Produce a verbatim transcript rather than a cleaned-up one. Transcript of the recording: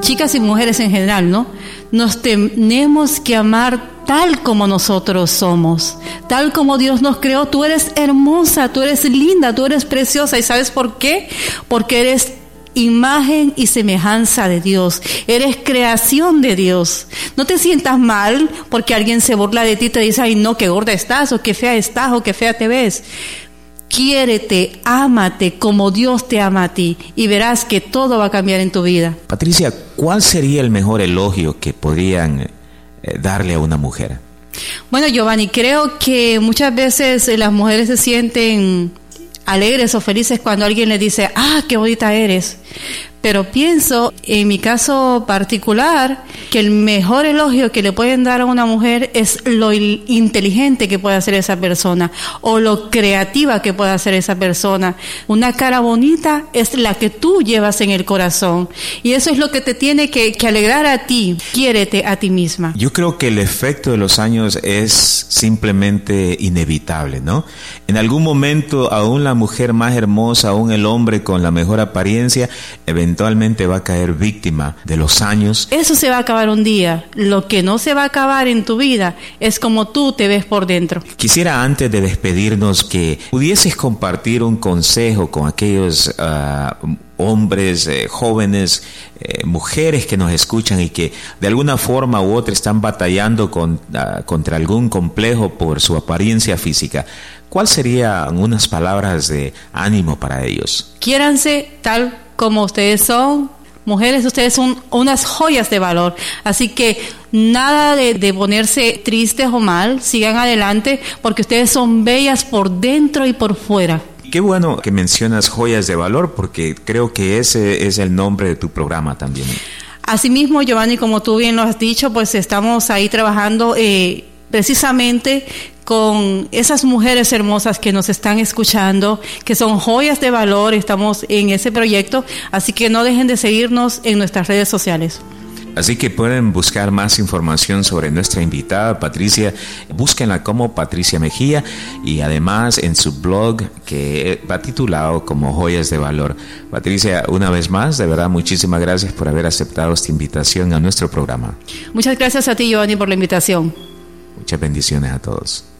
chicas y mujeres en general, ¿no? Nos tenemos que amar tal como nosotros somos, tal como Dios nos creó. Tú eres hermosa, tú eres linda, tú eres preciosa. ¿Y sabes por qué? Porque eres imagen y semejanza de Dios. Eres creación de Dios. No te sientas mal porque alguien se burla de ti y te dice, ay no, qué gorda estás, o qué fea estás, o qué fea te ves. Quiérete, ámate como Dios te ama a ti y verás que todo va a cambiar en tu vida. Patricia, ¿cuál sería el mejor elogio que podrían eh, darle a una mujer? Bueno, Giovanni, creo que muchas veces las mujeres se sienten alegres o felices cuando alguien les dice, ah, qué bonita eres. Pero pienso, en mi caso particular, que el mejor elogio que le pueden dar a una mujer es lo inteligente que puede hacer esa persona o lo creativa que puede hacer esa persona. Una cara bonita es la que tú llevas en el corazón y eso es lo que te tiene que, que alegrar a ti. Quiérete a ti misma. Yo creo que el efecto de los años es simplemente inevitable, ¿no? En algún momento, aún la mujer más hermosa, aún el hombre con la mejor apariencia, eventualmente va a caer víctima de los años. Eso se va a acabar un día. Lo que no se va a acabar en tu vida es como tú te ves por dentro. Quisiera antes de despedirnos que pudieses compartir un consejo con aquellos uh, hombres, eh, jóvenes, eh, mujeres que nos escuchan y que de alguna forma u otra están batallando con, uh, contra algún complejo por su apariencia física. ¿Cuál serían unas palabras de ánimo para ellos? Quiéranse tal como ustedes son. Mujeres, ustedes son unas joyas de valor. Así que nada de, de ponerse tristes o mal. Sigan adelante porque ustedes son bellas por dentro y por fuera. Qué bueno que mencionas joyas de valor porque creo que ese es el nombre de tu programa también. Asimismo, Giovanni, como tú bien lo has dicho, pues estamos ahí trabajando eh, precisamente con esas mujeres hermosas que nos están escuchando, que son joyas de valor. Estamos en ese proyecto, así que no dejen de seguirnos en nuestras redes sociales. Así que pueden buscar más información sobre nuestra invitada Patricia, búsquenla como Patricia Mejía y además en su blog que va titulado como Joyas de Valor. Patricia, una vez más, de verdad muchísimas gracias por haber aceptado esta invitación a nuestro programa. Muchas gracias a ti, Giovanni, por la invitación. Muchas bendiciones a todos.